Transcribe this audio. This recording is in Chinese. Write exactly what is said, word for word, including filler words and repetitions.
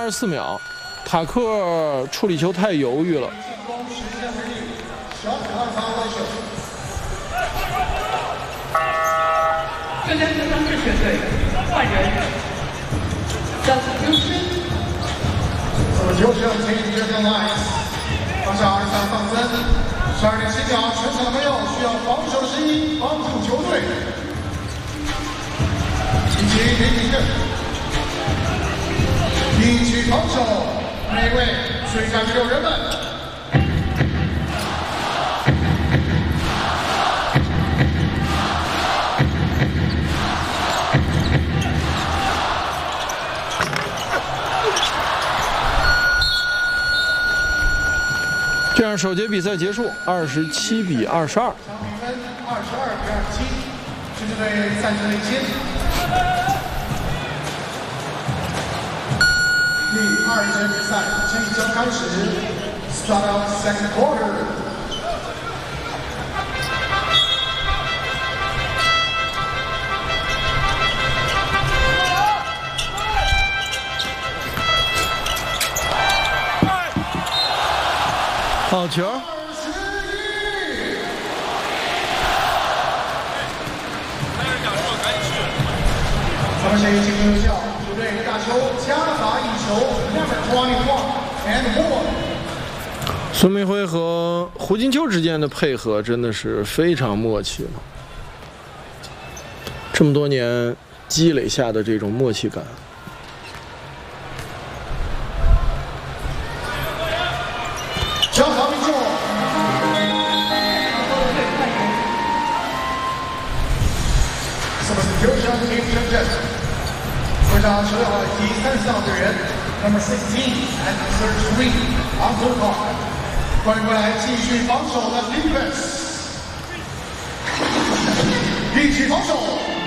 十四秒，塔克处理球太犹豫了。 浙江德昌智选队换人，张优生。 So Joshua taking the lines， 放下二十三放分，十二点七秒，全场的朋友需要防守之一，帮助球队。一起给你个，一起防守，每位最佳第六人们。 这样，首节比赛结束，二十七比二十二。 场比分二十二比二十七，狮子队暂时领先。第二节比赛即将开始 ，Start out second quarter。 好球！ 咱们先进入有效，球队大球加罚一球 ，Number twenty-one and one。 孙铭徽和胡金秋之间的配合真的是非常默契了，这么多年积累下的这种默契感。 小好民众，什么是球场的竞争？会场球队的第三十号队员 ，Number sixteen and thirty-three on the court， 欢迎过来继续防守的 defense， 一起防守。